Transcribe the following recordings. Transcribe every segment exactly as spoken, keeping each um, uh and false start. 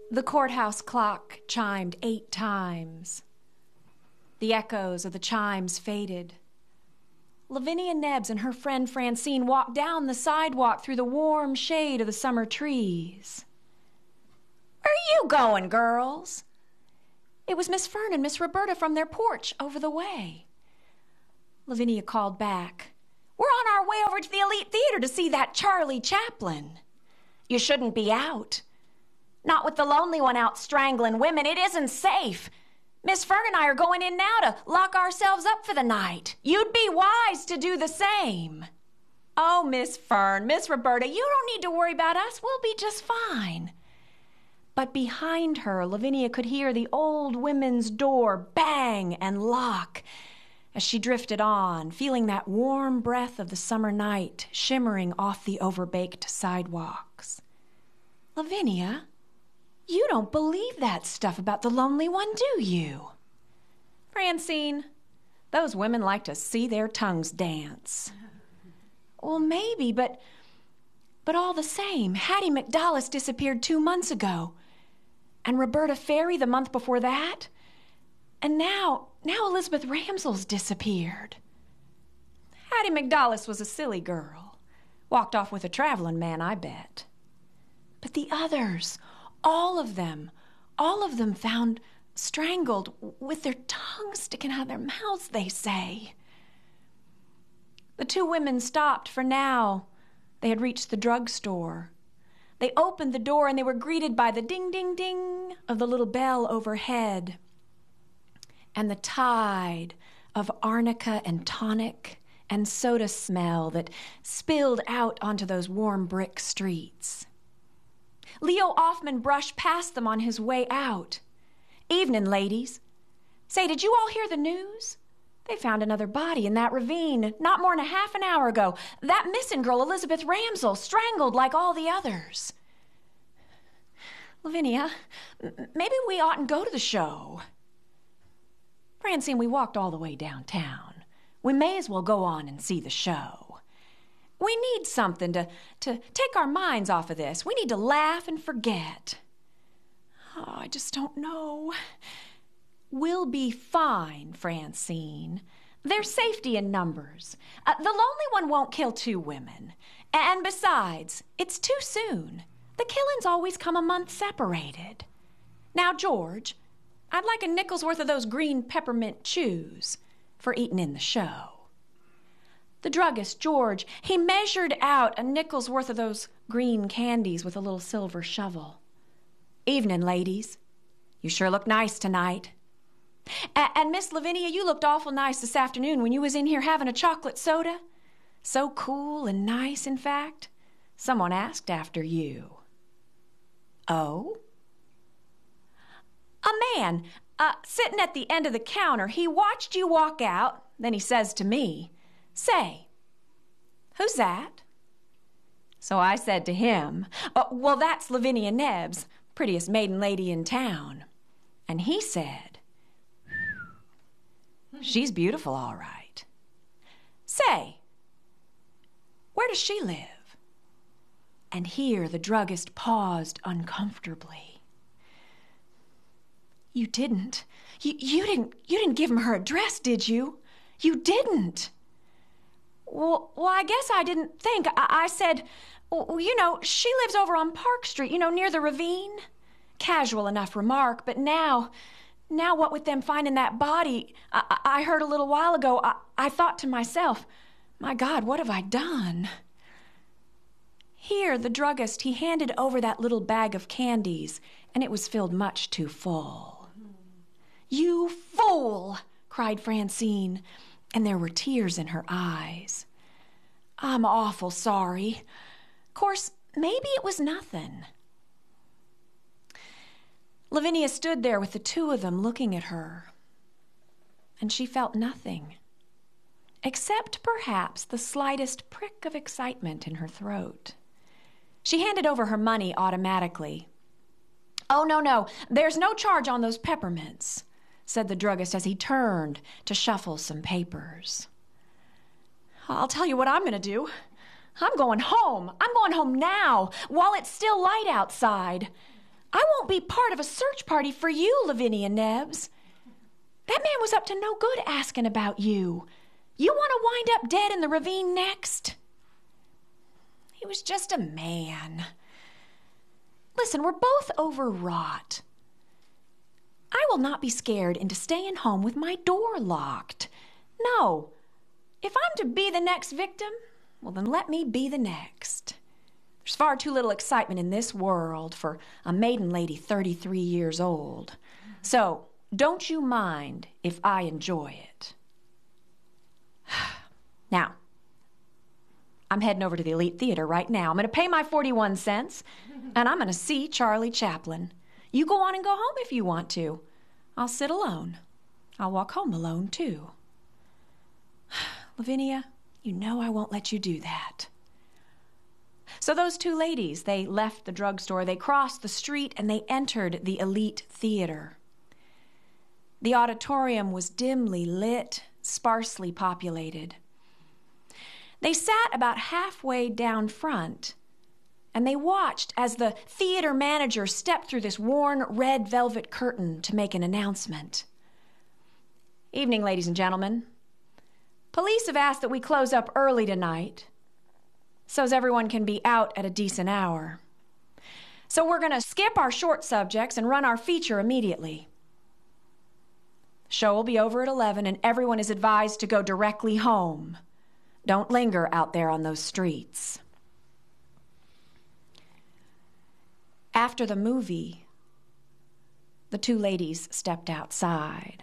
The courthouse clock chimed eight times. The echoes of the chimes faded. Lavinia Nebbs and her friend Francine walked down the sidewalk through the warm shade of the summer trees. "Where are you going, girls?" It was Miss Fern and Miss Roberta from their porch over the way. Lavinia called back, "We're on our way over to the Elite Theater to see that Charlie Chaplin." "You shouldn't be out. Not with the lonely one out strangling women. It isn't safe. Miss Fern and I are going in now to lock ourselves up for the night. You'd be wise to do the same." "Oh, Miss Fern, Miss Roberta, you don't need to worry about us. We'll be just fine." But behind her, Lavinia could hear the old women's door bang and lock as she drifted on, feeling that warm breath of the summer night shimmering off the overbaked sidewalks. "Lavinia, you don't believe that stuff about the lonely one, do you?" "Francine, those women like to see their tongues dance." "Well, maybe, but but all the same, Hattie McDowell disappeared two months ago, and Roberta Ferry the month before that, and now, now Elizabeth Ramsell's disappeared." "Hattie McDowell was a silly girl. Walked off with a traveling man, I bet." "But the others, all of them, all of them found strangled with their tongues sticking out of their mouths, they say." The two women stopped, for now they had reached the drugstore. They opened the door and they were greeted by the ding-ding-ding of the little bell overhead and the tide of arnica and tonic and soda smell that spilled out onto those warm brick streets. Leo Offman brushed past them on his way out. "Evening, ladies. Say, did you all hear the news? They found another body in that ravine not more than a half an hour ago. That missing girl, Elizabeth Ramsell, strangled like all the others." "Lavinia, m- maybe we oughtn't go to the show." "Francine, we walked all the way downtown. We may as well go on and see the show. We need something to, to take our minds off of this. We need to laugh and forget." "Oh, I just don't know." "We'll be fine, Francine. There's safety in numbers. Uh, the lonely one won't kill two women. And besides, it's too soon. The killings always come a month separated. Now, George, I'd like a nickel's worth of those green peppermint chews for eating in the show." The druggist, George, he measured out a nickel's worth of those green candies with a little silver shovel. "Evening, ladies. You sure look nice tonight. A- and Miss Lavinia, you looked awful nice this afternoon when you was in here having a chocolate soda. So cool and nice, in fact. Someone asked after you." "Oh?" "A man, uh, sitting at the end of the counter, he watched you walk out, then he says to me, 'Say, who's that?' So I said to him, uh, 'Well, that's Lavinia Nebbs, prettiest maiden lady in town.' And he said, 'She's beautiful, all right. Say, where does she live?'" And here the druggist paused uncomfortably. "You didn't, you, you didn't, you didn't give him her address, did you? You didn't." Well, well, I guess I didn't think. I, I said, well, you know, she lives over on Park Street, you know, near the ravine. Casual enough remark, but now, now what with them finding that body, I, I heard a little while ago, I, I thought to myself, my God, what have I done? Here, the druggist, he handed over that little bag of candies, and it was filled much too full. "You fool!" cried Francine, and there were tears in her eyes. "I'm awful sorry. Course, maybe it was nothing." Lavinia stood there with the two of them looking at her, and she felt nothing, except perhaps the slightest prick of excitement in her throat. She handed over her money automatically. "Oh, no, no, there's no charge on those peppermints," said the druggist as he turned to shuffle some papers. "I'll tell you what I'm going to do. I'm going home. I'm going home now, while it's still light outside. I won't be part of a search party for you, Lavinia Nebbs. That man was up to no good asking about you. You want to wind up dead in the ravine next? He was just a man. Listen, we're both overwrought. I will not be scared into staying home with my door locked. No. If I'm to be the next victim, well, then let me be the next. There's far too little excitement in this world for a maiden lady thirty-three years old. So, don't you mind if I enjoy it. Now, I'm heading over to the Elite Theater right now. I'm going to pay my forty-one cents, and I'm going to see Charlie Chaplin. You go on and go home if you want to. I'll sit alone. I'll walk home alone, too. Lavinia, you know I won't let you do that. So those two ladies, they left the drugstore, they crossed the street, and they entered the Elite Theater. The auditorium was dimly lit, sparsely populated. They sat about halfway down front, and they watched as the theater manager stepped through this worn red velvet curtain to make an announcement. Evening, ladies and gentlemen. Police have asked that we close up early tonight, so as everyone can be out at a decent hour. So we're going to skip our short subjects and run our feature immediately. The show will be over at eleven, and everyone is advised to go directly home. Don't linger out there on those streets. After the movie, the two ladies stepped outside.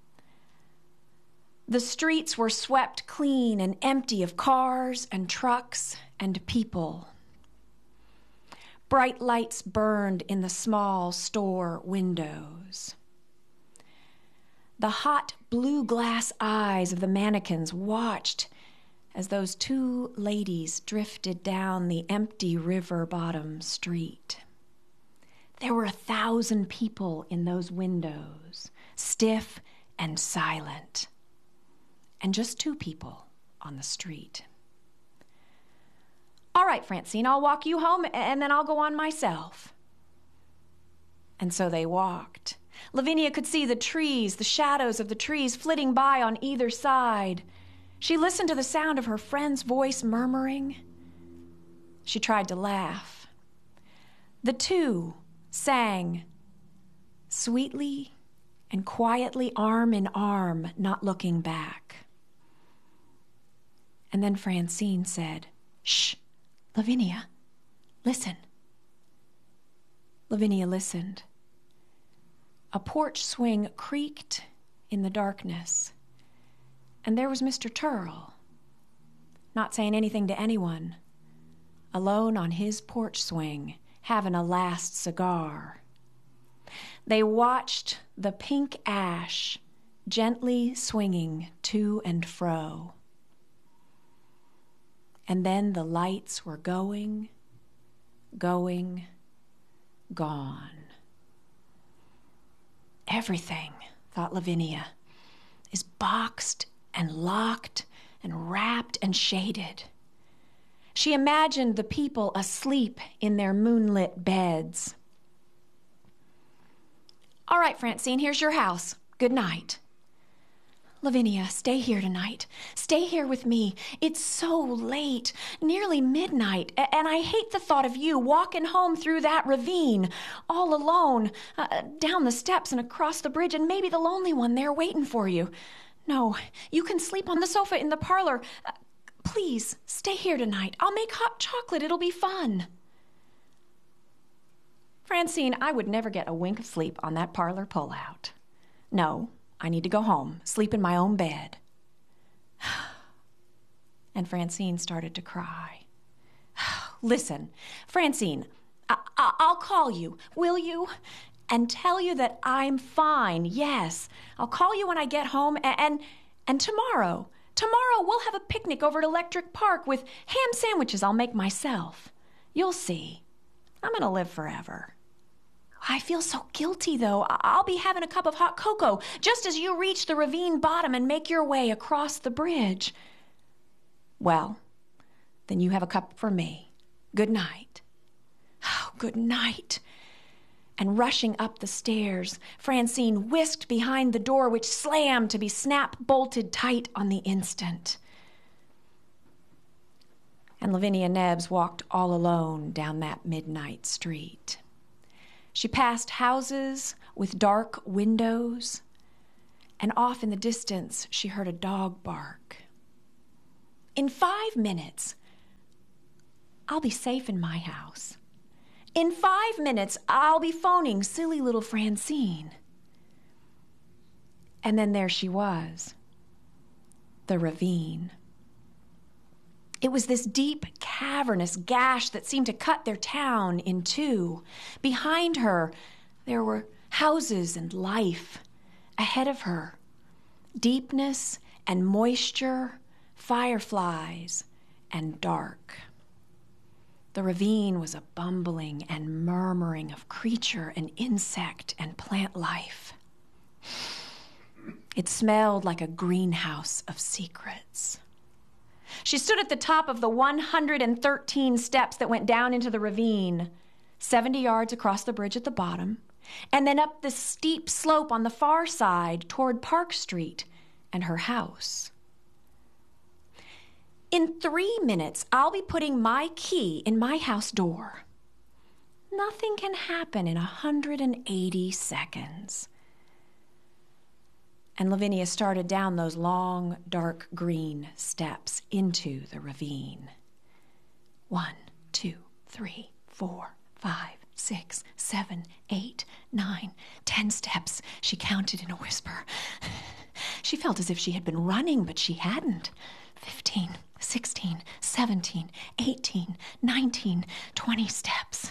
The streets were swept clean and empty of cars and trucks and people. Bright lights burned in the small store windows. The hot blue glass eyes of the mannequins watched as those two ladies drifted down the empty river bottom street. There were a thousand people in those windows, stiff and silent, and just two people on the street. All right, Francine, I'll walk you home, and then I'll go on myself. And so they walked. Lavinia could see the trees, the shadows of the trees flitting by on either side. She listened to the sound of her friend's voice murmuring. She tried to laugh. The two sang sweetly and quietly, arm in arm, not looking back. And then Francine said, "Shh, Lavinia, listen." Lavinia listened. A porch swing creaked in the darkness, and there was Mister Turl, not saying anything to anyone, alone on his porch swing, having a last cigar. They watched the pink ash gently swinging to and fro. And then the lights were going, going, gone. Everything, thought Lavinia, is boxed and locked and wrapped and shaded. She imagined the people asleep in their moonlit beds. All right, Francine, here's your house. Good night. Lavinia, stay here tonight. Stay here with me. It's so late, nearly midnight, and I hate the thought of you walking home through that ravine, all alone, uh, down the steps and across the bridge, and maybe the lonely one there waiting for you. No, you can sleep on the sofa in the parlor. Uh, please, stay here tonight. I'll make hot chocolate. It'll be fun. Francine, I would never get a wink of sleep on that parlor pullout. No, I need to go home, sleep in my own bed. And Francine started to cry. Listen, Francine, I- I- I'll call you, will you? And tell you that I'm fine, yes. I'll call you when I get home, and, and, and tomorrow, tomorrow we'll have a picnic over at Electric Park with ham sandwiches I'll make myself. You'll see. I'm going to live forever. I feel so guilty, though. I'll be having a cup of hot cocoa just as you reach the ravine bottom and make your way across the bridge. Well, then you have a cup for me. Good night. Oh, good night. And rushing up the stairs, Francine whisked behind the door, which slammed to be snap-bolted tight on the instant. And Lavinia Nebbs walked all alone down that midnight street. She passed houses with dark windows, and off in the distance she heard a dog bark. In five minutes, I'll be safe in my house. In five minutes, I'll be phoning silly little Francine. And then there she was, the ravine. It was this deep, cavernous gash that seemed to cut their town in two. Behind her, there were houses and life. Ahead of her, deepness and moisture, fireflies and dark. The ravine was a bumbling and murmuring of creature and insect and plant life. It smelled like a greenhouse of secrets. She stood at the top of the one hundred thirteen steps that went down into the ravine, seventy yards across the bridge at the bottom, and then up the steep slope on the far side toward Park Street and her house. In three minutes, I'll be putting my key in my house door. Nothing can happen in one hundred eighty seconds. And Lavinia started down those long, dark green steps into the ravine. One, two, three, four, five, six, seven, eight, nine, ten steps, she counted in a whisper. She felt as if she had been running, but she hadn't. Fifteen, sixteen, seventeen, eighteen, nineteen, twenty steps.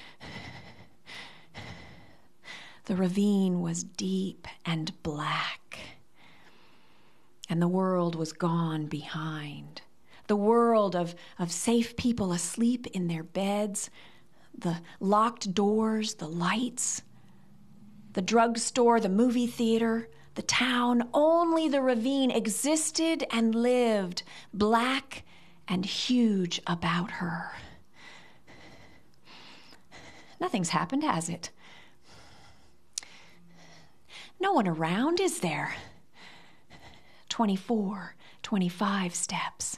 The ravine was deep and black, and the world was gone behind. The world of, of safe people asleep in their beds, the locked doors, the lights, the drugstore, the movie theater, the town. Only the ravine existed and lived, black and huge about her. Nothing's happened, has it? No one around, is there? twenty-four, twenty-five steps.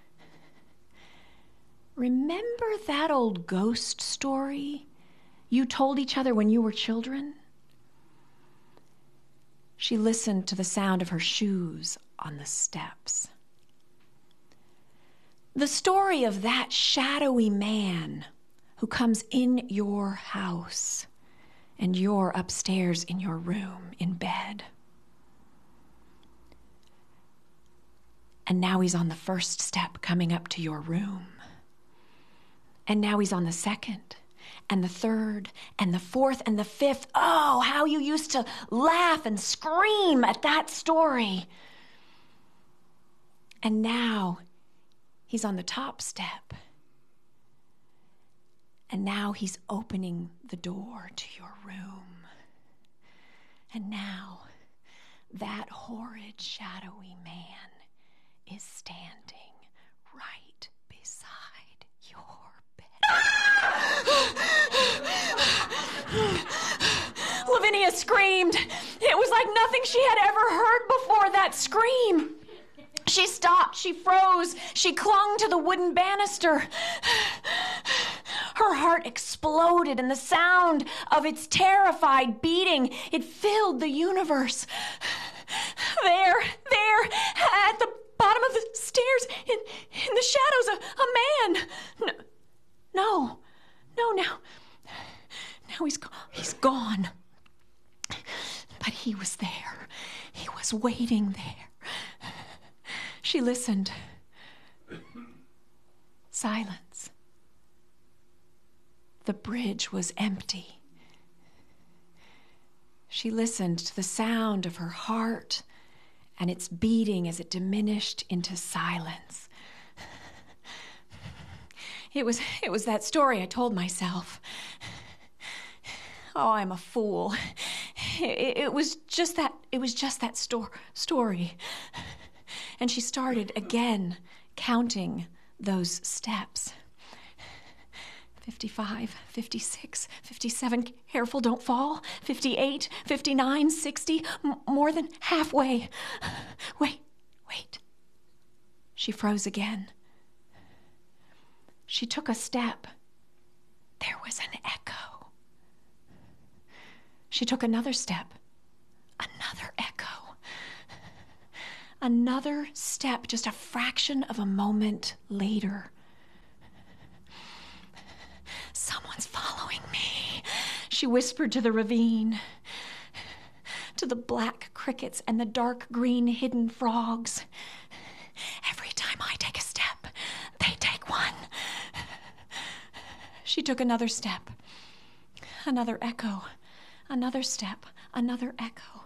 Remember that old ghost story you told each other when you were children? She listened to the sound of her shoes on the steps. The story of that shadowy man who comes in your house and you're upstairs in your room in bed. And now he's on the first step coming up to your room. And now he's on the second, and the third, and the fourth, and the fifth. Oh, how you used to laugh and scream at that story. And now he's on the top step. And now he's opening the door to your room. And now that horrid, shadowy man is standing right beside your bed. Lavinia screamed. It was like nothing she had ever heard before, that scream. She stopped, she froze, she clung to the wooden banister. Her heart exploded, and the sound of its terrified beating, it filled the universe. There, there, at the bottom of the stairs, in, in the shadows, a, a man. No, no, no, now, now he's, he's gone. But he was there. He was waiting there. She listened. Silence. The bridge was empty. She listened to the sound of her heart and its beating as it diminished into silence. It was, it was that story I told myself. Oh, I'm a fool. It, it was just that, it was just that sto- story. And she started again counting those steps. fifty-five, fifty-six, fifty-seven, careful, don't fall, fifty-eight, fifty-nine, sixty, m- more than halfway. Wait, wait. She froze again. She took a step. There was an echo. She took another step. Another echo. Another step, just a fraction of a moment later. Someone's following me, she whispered to the ravine, to the black crickets and the dark green hidden frogs. Every time I take a step, they take one. She took another step, another echo, another step, another echo.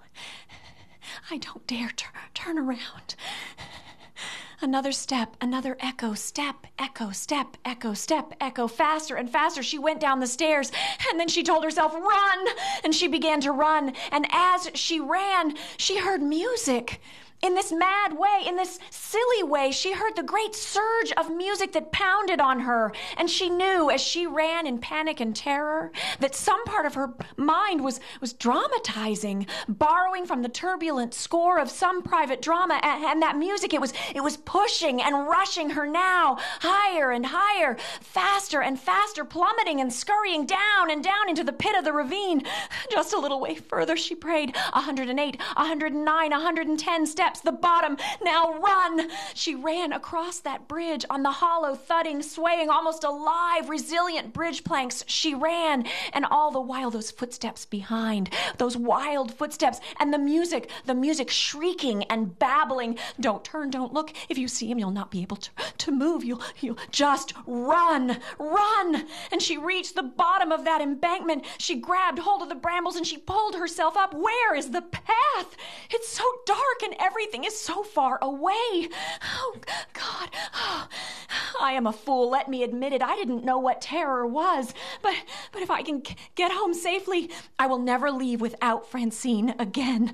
I don't dare t- turn around. Another step, another echo, step, echo, step, echo, step, echo. Faster and faster she went down the stairs, and then she told herself, run! And she began to run, and as she ran, she heard music. In this mad way, in this silly way, she heard the great surge of music that pounded on her, and she knew as she ran in panic and terror that some part of her mind was, was dramatizing, borrowing from the turbulent score of some private drama, and, and that music, it was, it was pushing and rushing her now, higher and higher, faster and faster, plummeting and scurrying down and down into the pit of the ravine. Just a little way further, she prayed. one hundred eight, one hundred nine, one hundred ten steps. The bottom. Now run! She ran across that bridge on the hollow, thudding, swaying, almost alive, resilient bridge planks. She ran, and all the while those footsteps behind, those wild footsteps, and the music, the music shrieking and babbling. Don't turn, don't look. If you see him, you'll not be able to, to move. You'll, you'll just run, run. And she reached the bottom of that embankment. She grabbed hold of the brambles and she pulled herself up. Where is the path? It's so dark and everything Everything is so far away. Oh, God. Oh, I am a fool. Let me admit it. I didn't know what terror was. But, but if I can g- get home safely, I will never leave without Francine again.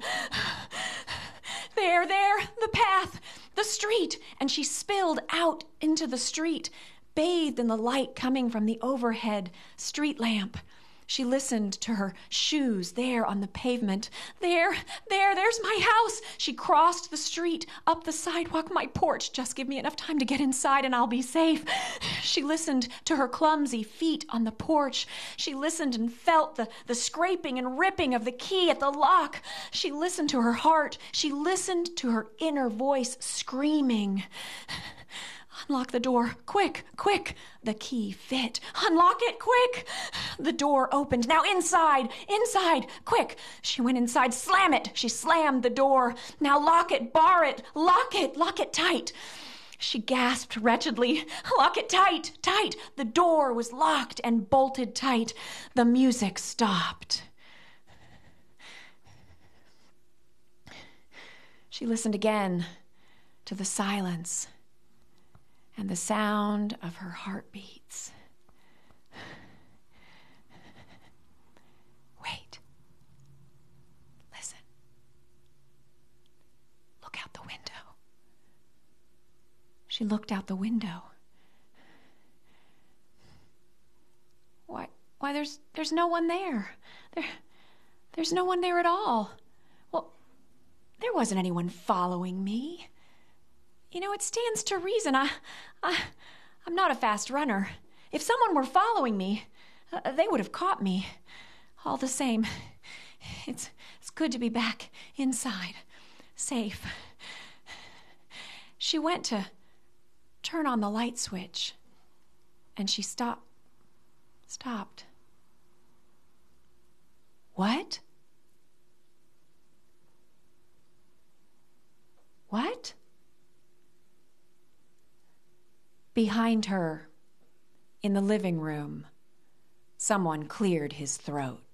There, there, the path, the street. And she spilled out into the street, bathed in the light coming from the overhead street lamp. She listened to her shoes there on the pavement. There, there, there's my house. She crossed the street, up the sidewalk, my porch. Just give me enough time to get inside and I'll be safe. She listened to her clumsy feet on the porch. She listened and felt the, the scraping and ripping of the key at the lock. She listened to her heart. She listened to her inner voice screaming. Unlock the door. Quick, quick. The key fit. Unlock it, quick. The door opened. Now inside, inside, quick. She went inside. Slam it. She slammed the door. Now lock it, bar it, lock it, lock it tight. She gasped wretchedly. Lock it tight, tight. The door was locked and bolted tight. The music stopped. She listened again to the silence and the sound of her heartbeats. Wait. Listen. Look out the window. She looked out the window. Why, why there's there's no one there. There there's no one there at all. Well, there wasn't anyone following me. You know, it stands to reason. I, I, I'm not a fast runner. If someone were following me, uh, they would have caught me. All the same, it's it's good to be back inside, safe. She went to turn on the light switch, and she stopped. Stopped. What? What? Behind her, in the living room, someone cleared his throat.